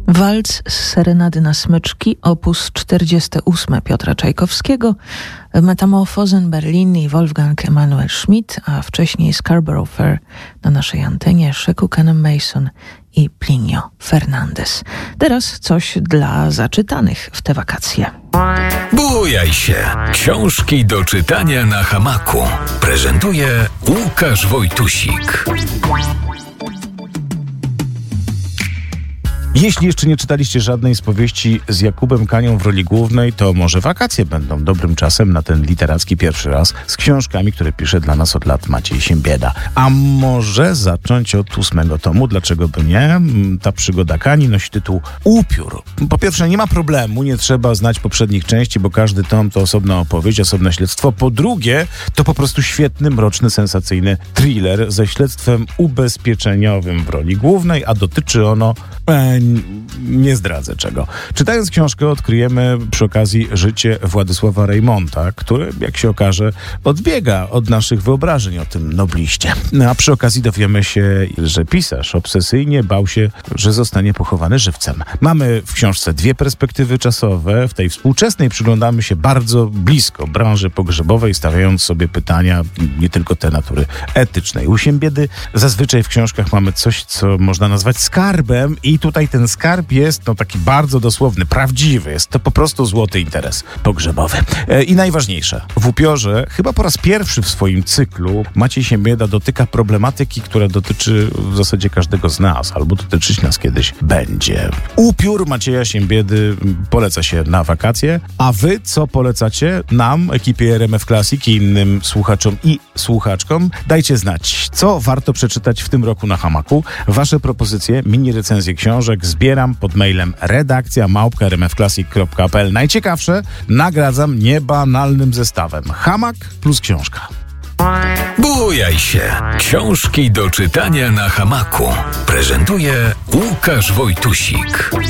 Walc z Serenady na smyczki, opus 48 Piotra Czajkowskiego, Metamorfosen Berlin i Wolfgang Emanuel Schmidt, a wcześniej Scarborough Fair na naszej antenie, Sheku Canem Mason i Plinio Fernandez. Teraz coś dla zaczytanych w te wakacje. Bujaj się! Książki do czytania na hamaku. Prezentuje Łukasz Wojtusik. Jeśli jeszcze nie czytaliście żadnej z powieści z Jakubem Kanią w roli głównej, to może wakacje będą dobrym czasem na ten literacki pierwszy raz z książkami, które pisze dla nas od lat Maciej Siembieda. A może zacząć od 8 tomu, dlaczego by nie? Ta przygoda Kani nosi tytuł Upiór. Po pierwsze, nie ma problemu, nie trzeba znać poprzednich części, bo każdy tom to osobna opowieść, osobne śledztwo. Po drugie, to po prostu świetny, mroczny, sensacyjny thriller ze śledztwem ubezpieczeniowym w roli głównej, a dotyczy ono... nie zdradzę czego. Czytając książkę odkryjemy przy okazji życie Władysława Reymonta, który, jak się okaże, odbiega od naszych wyobrażeń o tym nobliście. A przy okazji dowiemy się, że pisarz obsesyjnie bał się, że zostanie pochowany żywcem. Mamy w książce dwie perspektywy czasowe. W tej współczesnej przyglądamy się bardzo blisko branży pogrzebowej, stawiając sobie pytania nie tylko te natury etycznej. U Siembiedy zazwyczaj w książkach mamy coś, co można nazwać skarbem i tutaj ten skarb jest taki bardzo dosłowny, prawdziwy. Jest to po prostu złoty interes pogrzebowy. I najważniejsze, w Upiorze chyba po raz pierwszy w swoim cyklu Maciej Siembieda dotyka problematyki, która dotyczy w zasadzie każdego z nas, albo dotyczyć nas kiedyś będzie. Upiór Macieja Siembiedy poleca się na wakacje, a wy co polecacie nam, ekipie RMF Classic i innym słuchaczom i słuchaczkom? Dajcie znać, co warto przeczytać w tym roku na hamaku. Wasze propozycje, mini recenzje książek zbieram pod mailem redakcja@rmfclassic.pl. Najciekawsze nagradzam niebanalnym zestawem. Hamak plus książka. Bujaj się! Książki do czytania na hamaku. Prezentuje Łukasz Wojtusik.